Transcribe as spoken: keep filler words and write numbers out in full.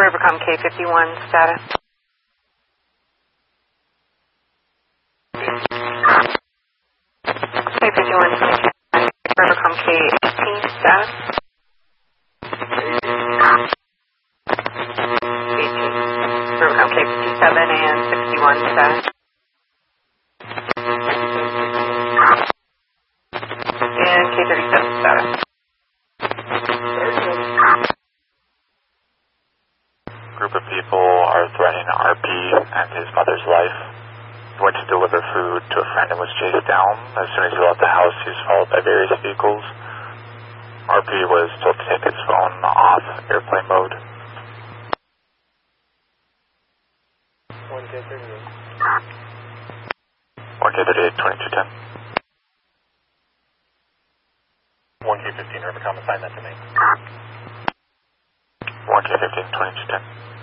Rivercom K fifty-one status. K fifty-one, Rivercom K eighteen status. eighteen, Rivercom K fifty-seven and sixty-one status. And K thirty-seven status. Group of people are threatening R P and his mother's life. He went to deliver food to a friend and was chased down. As soon as he left the house, he was followed by various vehicles. R P was told to take his phone off airplane mode. one K thirty-eight. one K thirty-eight, twenty-two ten. one K fifteen, Rivercom, assign that to me. one K fifteen, twenty-two ten.